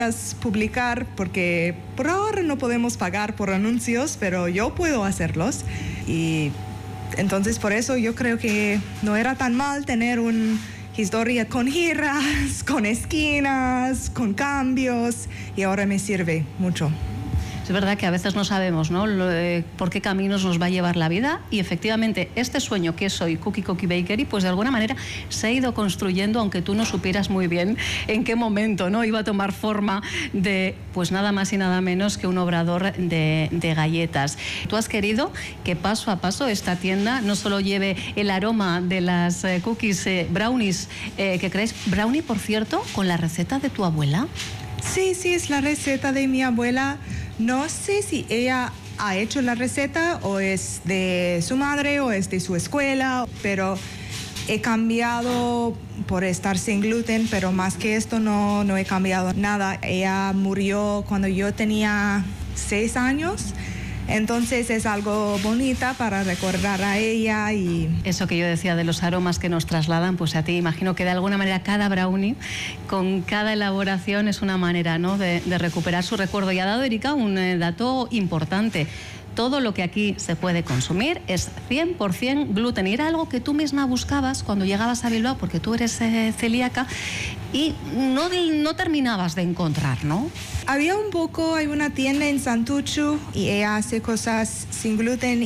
publicar porque por ahora no podemos pagar por anuncios, pero yo puedo hacerlos. Y entonces por eso yo creo que no era tan mal tener una historia con giras, con esquinas, con cambios, y ahora me sirve mucho. Es verdad que a veces no sabemos, ¿no?, por qué caminos nos va a llevar la vida, y efectivamente este sueño que es hoy Cookie Cookie Bakery, pues de alguna manera se ha ido construyendo, aunque tú no supieras muy bien en qué momento, ¿no?, iba a tomar forma de, pues nada más y nada menos que un obrador de galletas. Tú has querido que paso a paso esta tienda no solo lleve el aroma de las cookies, brownies, que crees, brownie, por cierto, con la receta de tu abuela. Sí, es la receta de mi abuela. No sé si ella ha hecho la receta o es de su madre o es de su escuela, pero he cambiado por estar sin gluten, pero más que esto no he cambiado nada. Ella murió cuando yo tenía 6 años. Entonces es algo bonita para recordar a ella. Y eso que yo decía de los aromas que nos trasladan, pues a ti imagino que de alguna manera cada brownie, con cada elaboración, es una manera, ¿no?, de recuperar su recuerdo. Y ha dado Erika un dato importante. Todo lo que aquí se puede consumir es 100% gluten. Y era algo que tú misma buscabas cuando llegabas a Bilbao, porque tú eres celíaca, y no terminabas de encontrar, ¿no? Había hay una tienda en Santuchu y ella hace cosas sin gluten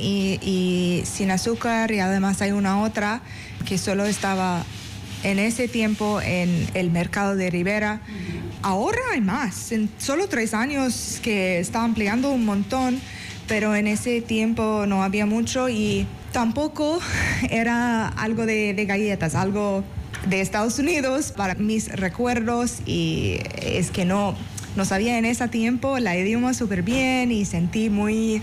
y sin azúcar, y además hay una otra que solo estaba en ese tiempo en el mercado de Ribera. Ahora hay más, en solo 3 años que está ampliando un montón, pero en ese tiempo no había mucho, y tampoco era algo de galletas, algo de Estados Unidos para mis recuerdos. Y es que no sabía en ese tiempo el idioma súper bien y sentí muy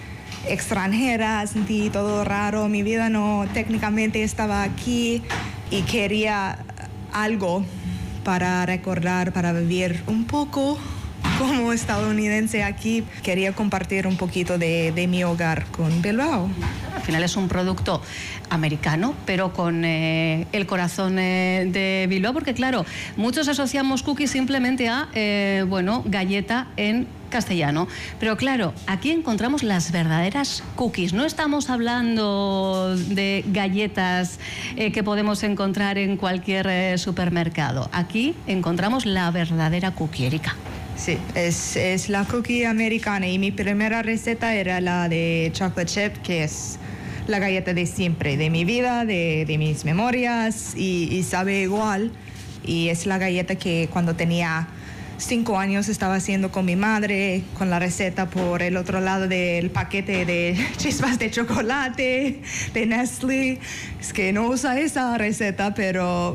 extranjera, sentí todo raro. Mi vida no técnicamente estaba aquí y quería algo para recordar, para vivir un poco como estadounidense aquí. Quería compartir un poquito de mi hogar con Bilbao. Al final es un producto americano, pero con el corazón de Bilbao, porque claro, muchos asociamos cookies simplemente a, galleta en castellano. Pero claro, aquí encontramos las verdaderas cookies. No estamos hablando de galletas que podemos encontrar en cualquier supermercado. Aquí encontramos la verdadera cookie, Erika. Sí, es la cookie americana, y mi primera receta era la de chocolate chip, que es la galleta de siempre, de mi vida, de mis memorias, y sabe igual. Y es la galleta que cuando tenía 5 años estaba haciendo con mi madre, con la receta por el otro lado del paquete de chispas de chocolate, de Nestlé. Es que no usa esa receta, pero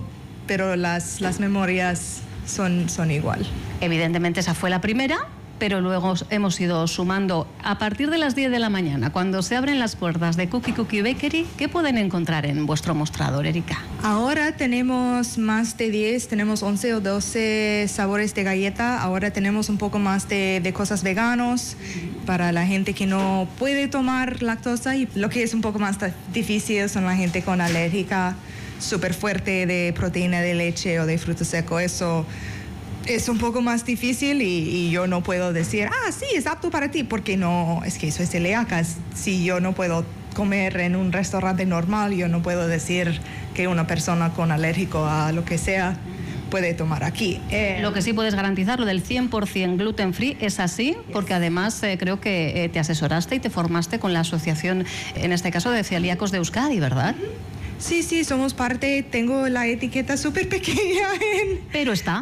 las memorias son igual. Evidentemente esa fue la primera, pero luego hemos ido sumando. A partir de las 10 de la mañana, cuando se abren las puertas de Cookie Cookie Bakery, ¿qué pueden encontrar en vuestro mostrador, Erika? Ahora tenemos más de 10, tenemos 11 o 12 sabores de galleta. Ahora tenemos un poco más de cosas veganos para la gente que no puede tomar lactosa, y lo que es un poco más difícil son la gente con alérgica súper fuerte de proteína de leche o de fruto seco. Eso es un poco más difícil, y yo no puedo decir, sí, es apto para ti, porque no, es que soy celíaca. Si yo no puedo comer en un restaurante normal, yo no puedo decir que una persona con alérgico a lo que sea puede tomar aquí. Lo que sí puedes garantizar, lo del 100% gluten free, es así, porque además creo que te asesoraste y te formaste con la asociación, en este caso, de celíacos de Euskadi, ¿verdad? Sí, somos parte. Tengo la etiqueta súper pequeña Pero está.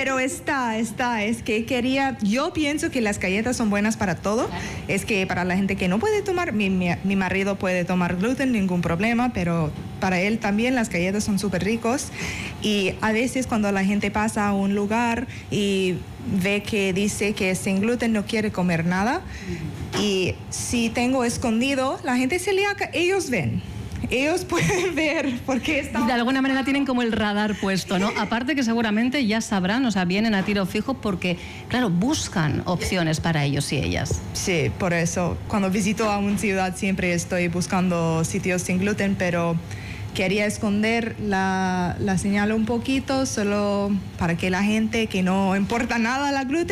Es que yo pienso que las galletas son buenas para todo. Claro. Es que para la gente que no puede tomar, mi marido puede tomar gluten, ningún problema, pero para él también las galletas son súper ricos. Y a veces cuando la gente pasa a un lugar y ve que dice que es sin gluten, no quiere comer nada. Y si tengo escondido, la gente celíaca, ellos ven. Ellos pueden ver porque están... De alguna manera tienen como el radar puesto, ¿no? Aparte que seguramente ya sabrán, o sea, vienen a tiro fijo porque, claro, buscan opciones para ellos y ellas. Sí, por eso, cuando visito a una ciudad siempre estoy buscando sitios sin gluten, pero quería esconder la señal un poquito, solo para que la gente que no importa nada la gluten,